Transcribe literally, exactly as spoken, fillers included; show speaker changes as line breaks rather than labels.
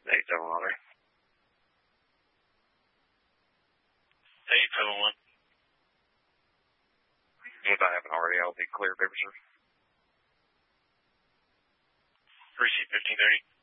eight seven one.
eight seven one.
If I haven't already, I'll be clear, paper, sir.
Receipt fifteen thirty.